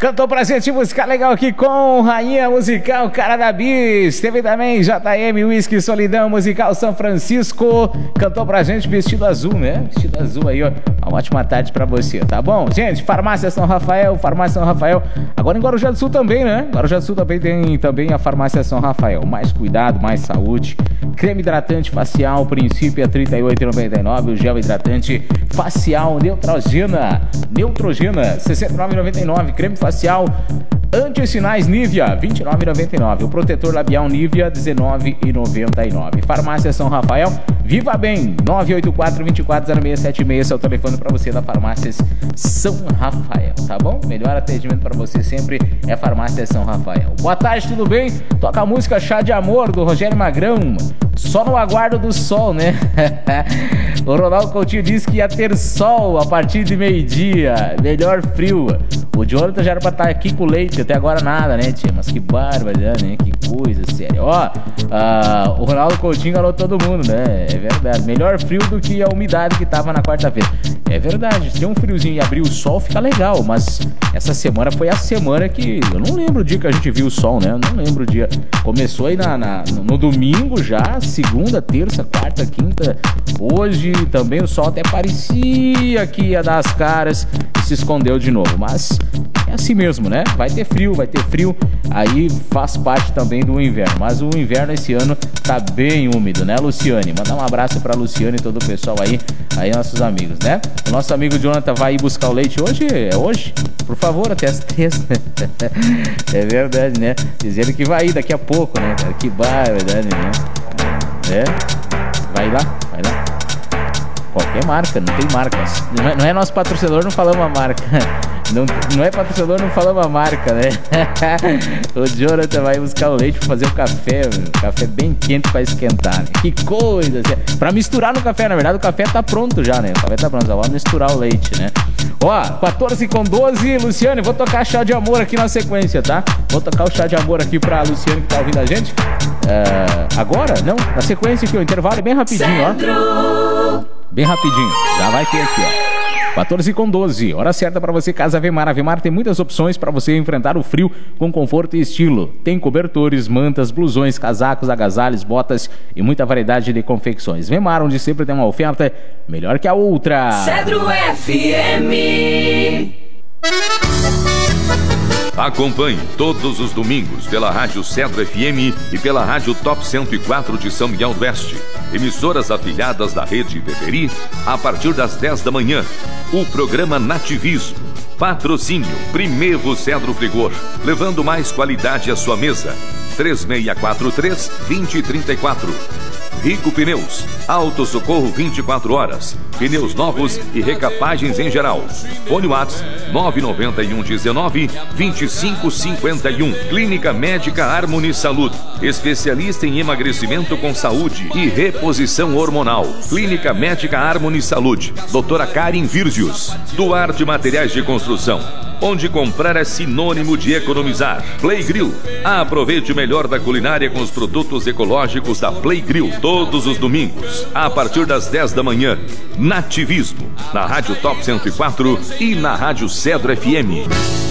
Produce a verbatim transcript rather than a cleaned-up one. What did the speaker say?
Cantou pra gente música legal aqui com Rainha Musical Cara da Bis. Teve também J M Whisky Solidão Musical São Francisco. Cantou pra gente Vestido Azul, né? Vestido Azul aí, ó. Uma ótima tarde pra você, tá bom? Gente, Farmácia São Rafael, Farmácia São Rafael. Agora em Guarujá do Sul também, né? Guarujá do Sul também tem também a Farmácia São Rafael. Mais cuidado, mais saúde. Creme hidratante facial, princípio é trinta e oito reais e noventa e nove. O gel hidratante facial Neutrogena. Neutrogena, sessenta e nove reais e noventa e nove. Creme facial Anti-sinais Nivea, vinte e nove reais e noventa e nove. O protetor labial Nivea, dezenove reais e noventa e nove. Farmácia São Rafael, Viva Bem, nove oito quatro, dois quatro zero seis sete seis. Esse é o telefone para você da Farmácias São Rafael, tá bom? Melhor atendimento para você sempre é Farmácia São Rafael. Boa tarde, tudo bem? Toca a música Chá de Amor, do Rogério Magrão. Só no aguardo do sol, né? O Ronaldo Coutinho disse que ia ter sol a partir de meio-dia. Melhor frio. O Jonathan já era pra estar aqui com leite, até agora nada, né, tia? Mas que barbaridade, né? Que coisa séria. Ó, uh, o Ronaldo Coutinho enganou todo mundo, né? É verdade. Melhor frio do que a umidade que tava na quarta-feira. É verdade. Se tem um friozinho e abrir o sol, fica legal. Mas essa semana foi a semana que... Eu não lembro o dia que a gente viu o sol, né? Eu não lembro o dia. Começou aí na, na, no domingo já, segunda, terça, quarta, quinta. Hoje também o sol até parecia que ia dar as caras e se escondeu de novo. Mas é assim mesmo, né? Vai ter frio, vai ter frio. Aí faz parte também do inverno. Mas o inverno esse ano tá bem úmido, né, Luciane? Mandar um abraço pra Luciane e todo o pessoal aí, aí nossos amigos, né? O nosso amigo Jonathan vai ir buscar o leite hoje? É hoje? Por favor, até as três. É verdade, né? Dizendo que vai ir daqui a pouco, né? Que barbaridade, né? É? Vai lá, vai lá. Qualquer marca, não tem marcas. Não é, não é nosso patrocinador, não falamos a marca. Não, não é patrocinador, não falamos a marca, né? O Jonathan vai buscar o leite pra fazer o café, o café bem quente pra esquentar, né? Que coisa! Assim, pra misturar no café, na verdade o café tá pronto já, né? O café tá pronto, só vamos misturar o leite, né? Ó, quatorze com doze, Luciane, vou tocar Chá de Amor aqui na sequência, tá? Vou tocar o Chá de Amor aqui pra Luciane que tá ouvindo a gente. Uh, agora? Não, na sequência aqui, o intervalo é bem rapidinho, ó. Bem rapidinho, já vai ter aqui, ó. quatorze com doze, hora certa para você, Casa Vemar. A Vemar tem muitas opções para você enfrentar o frio com conforto e estilo. Tem cobertores, mantas, blusões, casacos, agasalhos, botas e muita variedade de confecções. Vemar, onde sempre tem uma oferta melhor que a outra. Cedro F M. Acompanhe todos os domingos pela Rádio Cedro F M e pela Rádio Top cento e quatro de São Miguel do Oeste, emissoras afiliadas da Rede Beberi, a partir das dez da manhã. O programa Nativismo. Patrocínio Primevo Cedro Frigor, levando mais qualidade à sua mesa. três seis quatro três, dois zero três quatro. Rico Pneus, Auto Socorro vinte e quatro horas, pneus novos e recapagens em geral. Fone WhatsApp nove nove um dezenove, vinte e cinco cinquenta e um. Clínica Médica Harmony Saúde, especialista em emagrecimento com saúde e reposição hormonal. Clínica Médica Harmony Saúde, doutora Karen Virgius. Duarte Materiais de Construção, onde comprar é sinônimo de economizar. Play Grill, aproveite o melhor da culinária com os produtos ecológicos da Play Grill. Todos os domingos, a partir das dez da manhã. Nativismo, na Rádio Top cento e quatro e na Rádio Cedro F M.